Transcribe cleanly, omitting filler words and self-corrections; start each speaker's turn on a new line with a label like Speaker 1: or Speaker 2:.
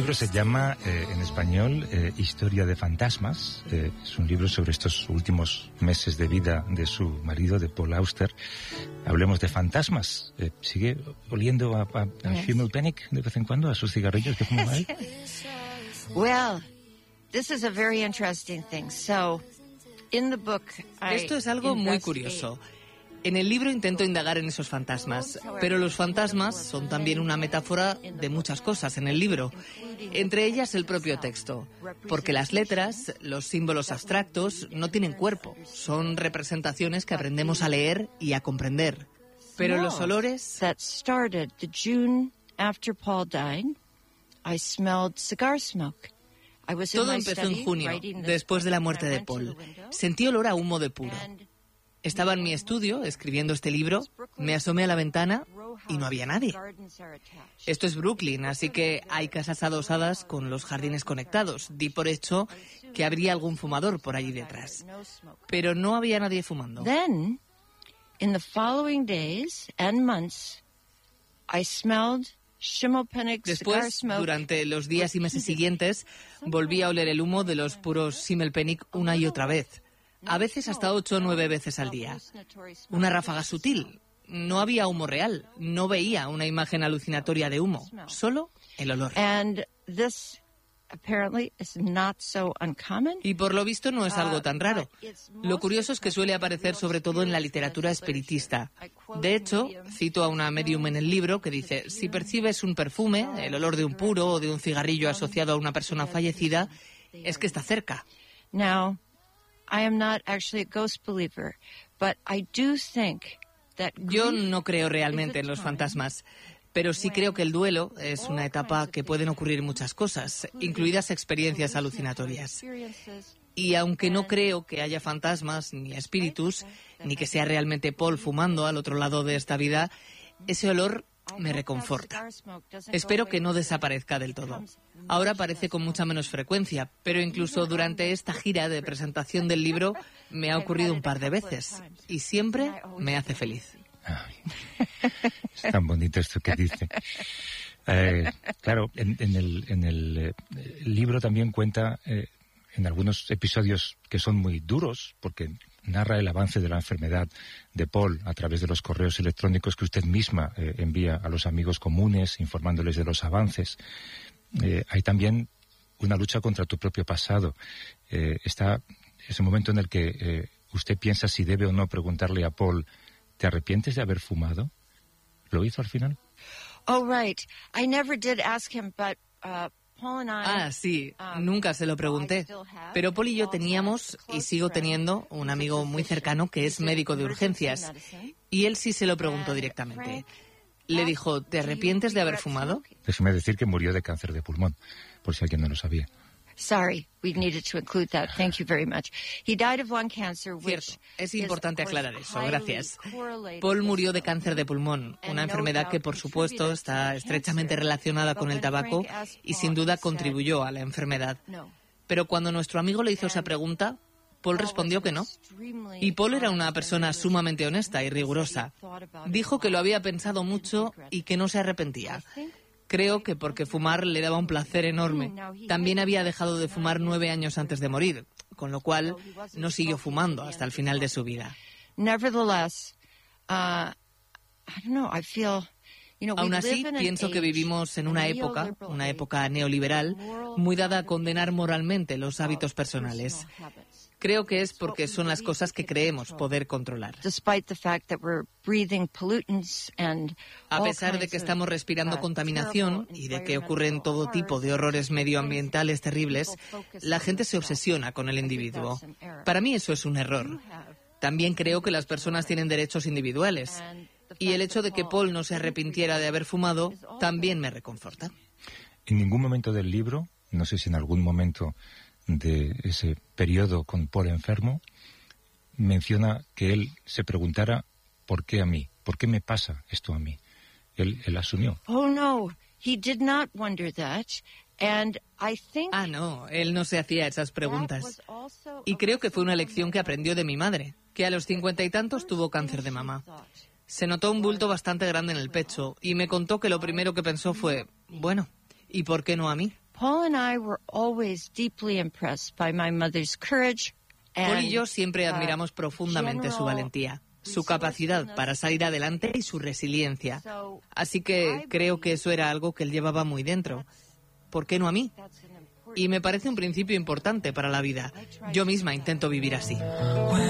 Speaker 1: libro se llama, en español, Historia de fantasmas. Es un libro sobre estos últimos meses de vida de su marido, de Paul Auster. Hablemos de fantasmas. ¿Sigue oliendo a Schimmelpenninck de vez en cuando, a sus cigarrillos que fuma él?
Speaker 2: Well, this is a very interesting thing. So, in the book,
Speaker 3: Esto es algo muy curioso. En el libro intento indagar en esos fantasmas, pero los fantasmas son también una metáfora de muchas cosas en el libro, entre ellas el propio texto, porque las letras, los símbolos abstractos, no tienen cuerpo, son representaciones que aprendemos a leer y a comprender. Pero los olores...
Speaker 2: That started the June after Paul died, I smelled cigar smoke.
Speaker 3: Todo empezó en junio, después de la muerte de Paul. Sentí olor a humo de puro. Estaba en mi estudio escribiendo este libro, me asomé a la ventana y no había nadie. Esto es Brooklyn, así que hay casas adosadas con los jardines conectados. Di por hecho que habría algún fumador por allí detrás. Pero no había nadie fumando.
Speaker 2: Then, in the following days and months, I smelled Schimmelpenninck cigar
Speaker 3: Después,
Speaker 2: smoke.
Speaker 3: durante los días y meses siguientes, volví a oler el humo de los puros Schimmelpenninck una y otra vez. A veces hasta 8 o 9 veces al día. Una ráfaga sutil. No había humo real. No veía una imagen alucinatoria de humo. Solo el olor.
Speaker 2: And this apparently is not so uncommon.
Speaker 3: Y por lo visto no es algo tan raro. Lo curioso es que suele aparecer sobre todo en la literatura espiritista. De hecho, cito a una medium en el libro que dice: si percibes un perfume, el olor de un puro o de un cigarrillo asociado a una persona fallecida, es que está cerca.
Speaker 2: Now, I am not actually a ghost believer, but I do think that
Speaker 3: Yo no creo realmente en los fantasmas, pero sí creo que el duelo es una etapa que pueden ocurrir muchas cosas, incluidas experiencias alucinatorias. Y aunque no creo que haya fantasmas ni espíritus, ni que sea realmente Paul fumando al otro lado de esta vida, ese olor me reconforta. Espero que no desaparezca del todo. Ahora aparece con mucha menos frecuencia, pero incluso durante esta gira de presentación del libro me ha ocurrido un par de veces y siempre me hace feliz.
Speaker 1: Ay, es tan bonito esto que dice. Claro, en el libro también cuenta en algunos episodios que son muy duros, porque narra el avance de la enfermedad de Paul a través de los correos electrónicos que usted misma envía a los amigos comunes, informándoles de los avances. Hay también una lucha contra tu propio pasado. Está ese momento en el que usted piensa si debe o no preguntarle a Paul: ¿te arrepientes de haber fumado? ¿Lo hizo al final?
Speaker 2: Oh, right. I never did ask him, but Paul and I...
Speaker 3: Sí, nunca se lo pregunté. Pero Paul y yo teníamos, y sigo teniendo, un amigo muy cercano que es médico de urgencias. Y él sí se lo preguntó directamente. Le dijo: ¿te arrepientes de haber fumado?
Speaker 1: Déjeme decir que murió de cáncer de pulmón, por si alguien no lo sabía.
Speaker 2: Sorry, we needed to include that. Thank you very much. He died of lung cancer, which
Speaker 3: Cierto, es importante
Speaker 2: is, of
Speaker 3: aclarar
Speaker 2: course,
Speaker 3: eso, gracias.
Speaker 2: highly correlated
Speaker 3: Paul
Speaker 2: with
Speaker 3: murió de
Speaker 2: smoking.
Speaker 3: cáncer de pulmón, una enfermedad que por supuesto está estrechamente relacionada con el tabaco y sin duda contribuyó a la enfermedad. Pero cuando nuestro amigo le hizo esa pregunta, Paul respondió que no. Y Paul era una persona sumamente honesta y rigurosa. Dijo que lo había pensado mucho y que no se arrepentía. Creo que porque fumar le daba un placer enorme. También había dejado de fumar 9 años antes de morir, con lo cual no siguió fumando hasta el final de su vida.
Speaker 2: Nevertheless, I don't know, I feel...
Speaker 3: Aún así, pienso que vivimos en una época neoliberal, muy dada a condenar moralmente los hábitos personales. Creo que es porque son las cosas que creemos poder controlar. A pesar de que estamos respirando contaminación y de que ocurren todo tipo de horrores medioambientales terribles, la gente se obsesiona con el individuo. Para mí eso es un error. También creo que las personas tienen derechos individuales. Y el hecho de que Paul no se arrepintiera de haber fumado también me reconforta.
Speaker 1: En ningún momento del libro, no sé si en algún momento de ese periodo con Paul enfermo, menciona que él se preguntara: ¿por qué a mí? ¿Por qué me pasa esto a mí? Él asumió.
Speaker 2: Oh, no, he did not wonder that. And I think
Speaker 3: no, él no se hacía esas preguntas. Y creo que fue una lección que aprendió de mi madre, que a los 50 y tantos tuvo cáncer de mama. Se notó un bulto bastante grande en el pecho y me contó que lo primero que pensó fue: bueno, ¿y por qué no a mí?
Speaker 2: Paul and I were always deeply impressed by my mother's courage.
Speaker 3: Paul y yo siempre admiramos profundamente su valentía, su capacidad para salir adelante y su resiliencia. Así que creo que eso era algo que él llevaba muy dentro. ¿Por qué no a mí? Y me parece un principio importante para la vida. Yo misma intento vivir así.